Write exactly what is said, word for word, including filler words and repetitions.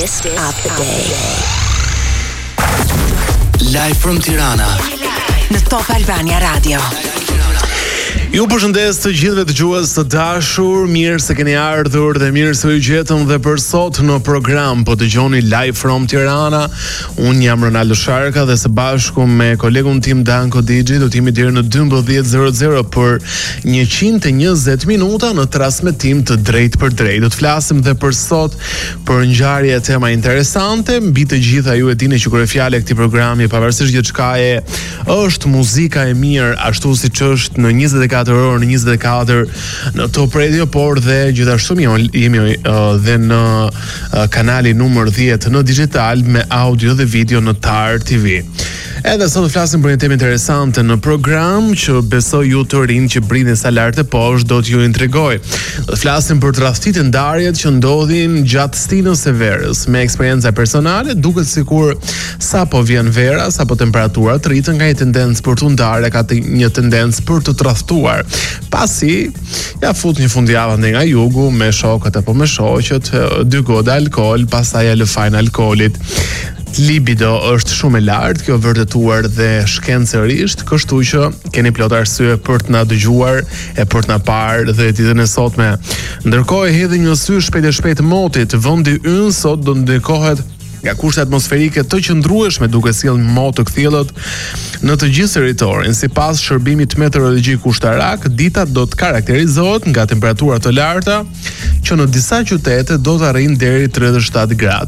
of the day. Live from Tirana Në Top Albania Radio. Ju përshëndes të gjithëve dëgjues të dashur, mirë se keni ardhur dhe mirë se u gjetëm dhe për sot në program. Po dëgjoni Live from Tirana. Unë jam Ronaldo Sharka dhe së bashku me kolegun tim Danko Dixhi do të jemi deri në dymbëdhjetë e zero për njëqind e njëzet minuta në transmetim të drejtë për drejtë. Do të flasim dhe për sot për ngjarje tema interesante. Mbi të gjitha ju e dini që kur e fjala e këtij programi, pavarësisht gjithçkaje, është muzika e mirë, ashtu siç është në njëzet e katër orë në njëzet e katër në Top Radio, por dhe gjithashtu jemi uh, dhe në uh, kanali numër dhjetë në digital me audio dhe video në Tar T V. Edhe sot të flasim për një temë interesante në program që besoj ju të rinj që brini sa lart e poshtë do t'ju intrigoj. Do të flasim për tradhtitë ndarjet që ndodhin gjatë stinës së verës. Me eksperjenca personale, duket sikur sapo vjen vera, sapo temperaturat rriten, ka një tendencë për të ndarë, ka një tendencë për të tradhtuar. Pasi ja fut një fundjavë ndaj nga jugu me shokët apo me shoqët, dy goda alkool, pastaj lëfajnë alkoolit. Libido është shumë e lartë, kjo vërtetuar dhe shkencërisht, kështu që keni plot arsye për të na dëgjuar e për të na parë dhe ditën e sotme. Ndërkohë e hedhë një sy shpejt e shpejt motit, vendi ynë sot do ndikohet nga kushte atmosferike të qëndrueshme, duke sjellë motë të kthjellët në të gjithë territorin. Sipas shërbimit meteorologjik ushtarak, dita do të karakterizohet nga temperatura të larta që në disa qytete do të arrijnë deri tridhjetë e shtatë gradë.